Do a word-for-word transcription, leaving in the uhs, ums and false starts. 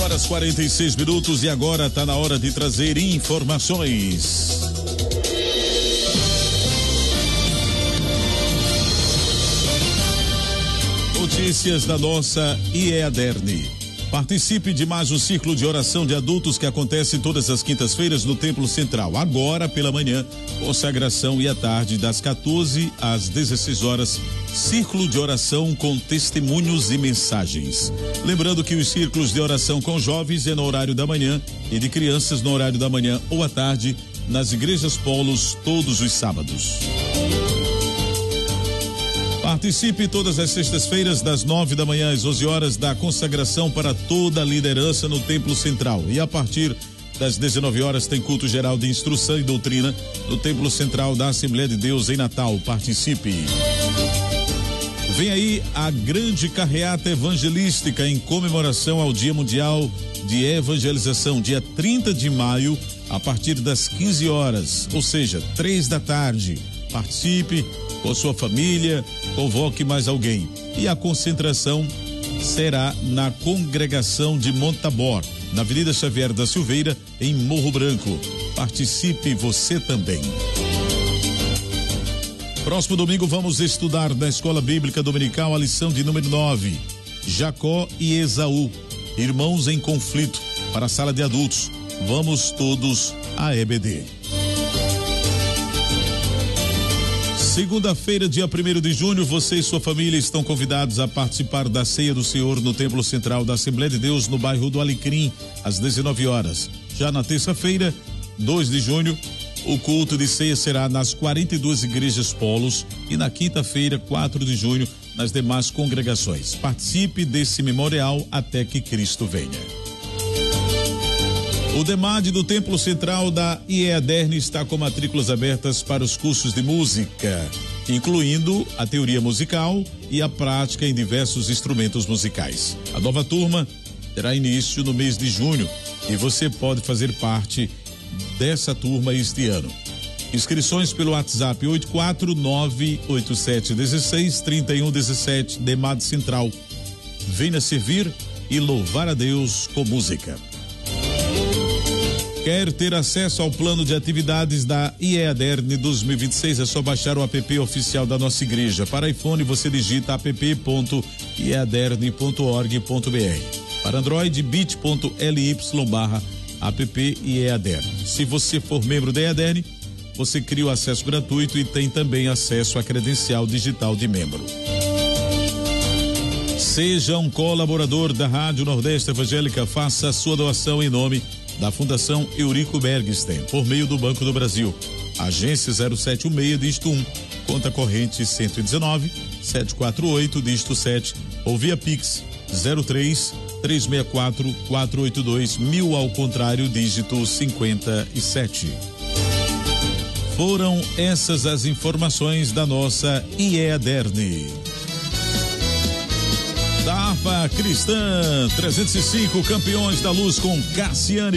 horas quarenta e seis minutos e agora está na hora de trazer informações. Notícias da nossa IEADERN. Participe de mais um ciclo de oração de adultos que acontece todas as quintas-feiras no Templo Central. Agora pela manhã, consagração e à tarde das quatorze às dezesseis horas, círculo de oração com testemunhos e mensagens. Lembrando que os círculos de oração com jovens é no horário da manhã e de crianças no horário da manhã ou à tarde nas igrejas polos todos os sábados. Participe todas as sextas-feiras das nove da manhã às onze horas da consagração para toda a liderança no Templo Central. E a partir das dezenove horas tem culto geral de instrução e doutrina no Templo Central da Assembleia de Deus em Natal. Participe. Vem aí a grande carreata evangelística em comemoração ao Dia Mundial de Evangelização, dia trinta de maio, a partir das quinze horas, ou seja, três da tarde. Participe com sua família, convoque mais alguém. E a concentração será na congregação de Montabor, na Avenida Xavier da Silveira, em Morro Branco. Participe você também. Próximo domingo vamos estudar na Escola Bíblica Dominical a lição de número nove, Jacó e Esaú, irmãos em conflito, para a sala de adultos. Vamos todos à E B D. Segunda-feira, dia primeiro de junho, você e sua família estão convidados a participar da Ceia do Senhor no Templo Central da Assembleia de Deus, no bairro do Alecrim, às dezenove horas. Já na terça-feira, dois de junho, o culto de ceia será nas quarenta e duas igrejas polos e na quinta-feira, quatro de junho, nas demais congregações. Participe desse memorial até que Cristo venha. O DEMAD do Templo Central da IEADERN está com matrículas abertas para os cursos de música, incluindo a teoria musical e a prática em diversos instrumentos musicais. A nova turma terá início no mês de junho e você pode fazer parte dessa turma este ano. Inscrições pelo WhatsApp oito quatro nove oito sete um seis três um um sete, DEMAD Central. Venha servir e louvar a Deus com música. Quer ter acesso ao plano de atividades da IEADERN dois mil e vinte e seis? É só baixar o app oficial da nossa igreja. Para iPhone você digita app ponto iadern ponto org ponto br. Para Android, bit ponto ly barra app IEADERN. Se você for membro da IEADERN, você cria o acesso gratuito e tem também acesso à credencial digital de membro. Seja um colaborador da Rádio Nordeste Evangélica, faça a sua doação em nome da Fundação Eurico Bergsten, por meio do Banco do Brasil. Agência zero sete um seis, dígito um, conta corrente cento e dezenove, setecentos e quarenta e oito, dígito sete, ou via Pix zero três três seis quatro quatro oito dois mil, ao contrário, dígito cinquenta e sete. Foram essas as informações da nossa IEADERN. Da harpa cristã trezentos e cinco, Campeões da Luz com Cassiane.